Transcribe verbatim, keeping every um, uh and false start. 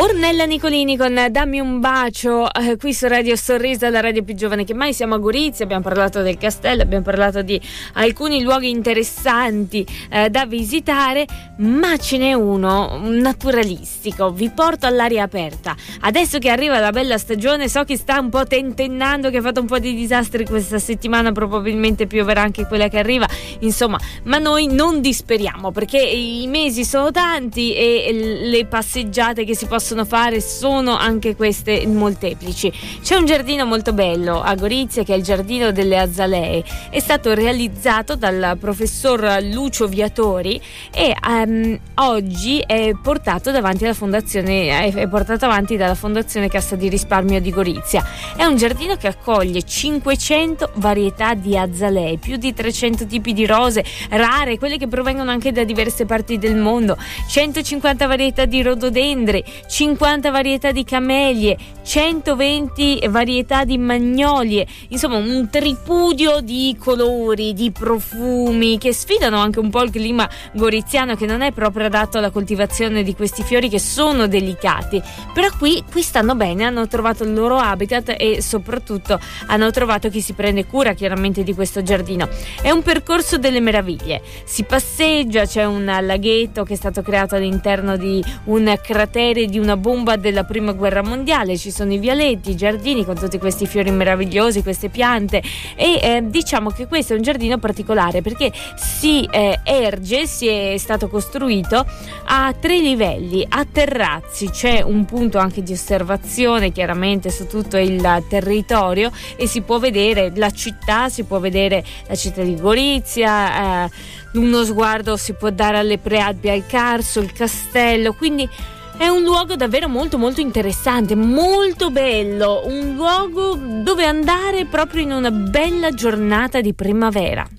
Ornella Nicolini con Dammi un bacio, eh, qui su Radio Sorriso, la radio più giovane che mai. Siamo a Gorizia, abbiamo parlato del castello, abbiamo parlato di alcuni luoghi interessanti eh, da visitare, ma ce n'è uno naturalistico. Vi porto all'aria aperta. Adesso che arriva la bella stagione, so che sta un po' tentennando, che ha fatto un po' di disastri questa settimana, probabilmente pioverà anche quella che arriva, insomma, ma noi non disperiamo, perché i mesi sono tanti e le passeggiate che si possono fare sono anche queste molteplici. C'è un giardino molto bello a Gorizia che è il giardino delle azalee, è stato realizzato dal professor Lucio Viatori e um, oggi è portato davanti alla fondazione è portato avanti dalla Fondazione Cassa di Risparmio di Gorizia. È un giardino che accoglie cinquecento varietà di azalee, più di trecento tipi di rose rare, quelle che provengono anche da diverse parti del mondo, centocinquanta varietà di rododendri, cinquanta varietà di camelie, centoventi varietà di magnolie, insomma un tripudio di colori, di profumi che sfidano anche un po' il clima goriziano, che non è proprio adatto alla coltivazione di questi fiori che sono delicati, però qui, qui stanno bene, hanno trovato il loro habitat e soprattutto hanno trovato chi si prende cura chiaramente di questo giardino. È un percorso delle meraviglie, si passeggia, c'è un laghetto che è stato creato all'interno di un cratere di una bomba della prima guerra mondiale, ci sono i vialetti, i giardini con tutti questi fiori meravigliosi, queste piante e eh, diciamo che questo è un giardino particolare perché si eh, erge, si è stato costruito a tre livelli, a terrazzi, c'è un punto anche di osservazione chiaramente su tutto il territorio e si può vedere la città, si può vedere la città di Gorizia, eh, uno sguardo si può dare alle Prealpi, al Carso, il castello, quindi è un luogo davvero molto molto interessante, molto bello, un luogo dove andare proprio in una bella giornata di primavera.